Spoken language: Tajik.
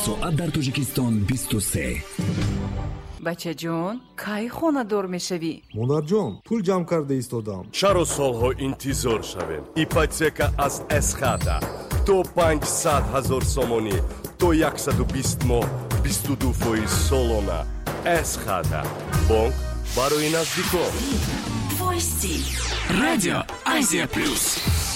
соат дар Тоҷикистон 23. бачаҷон, кай хонадор мешавӣ? монарҷон, пул ҷамъ карда истодам. чаро солҳо интизор шавем? ипотека аз эсхата то 500,000 сомонӣ то 120 моҳ 22% солона. эсхата бонк барои наздикон. Радио Азия Плюс.